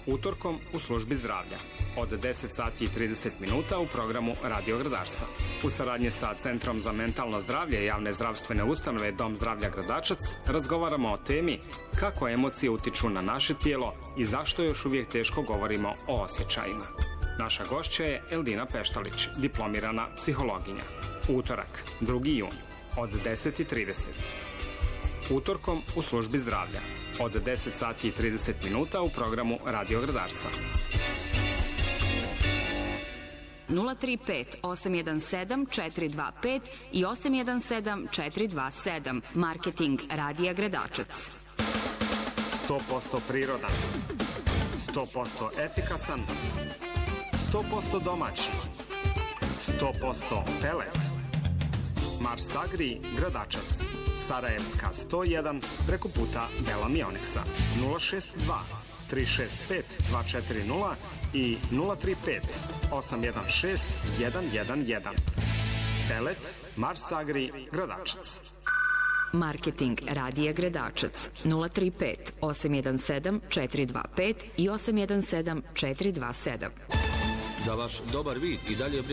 utorkom u službi zdravlja od 10 sati i 30 minuta u programu Radio Gradačca. U saradnji sa Centrom za mentalno zdravlje javne zdravstvene ustanove Dom zdravlja Gradačac razgovaramo o temi kako emocije utiču na naše tijelo i zašto još uvijek teško govorimo o osjećajima. Naša gošća je Eldina Peštalić, diplomirana psihologinja. Utorak, 2. jun, od 10:30. Utorkom u službi zdravlja od 10 sati i 30 minuta u programu Radio Gradačca. 035 817 425 i 817 427. Marketing Radija Gradačac. 100% prirodan, 100% efikasan, 100% domaći, 100% pelet. Mars Agri Gradačac, Sarajevska 101, preko puta Bela Mioneksa. 062 365 240 i 035 816 111. Pelet Mars Agri Gradačac. Marketing Radija Gradačac 035 817 425 i 817 427. Za vaš dobar vid i dalje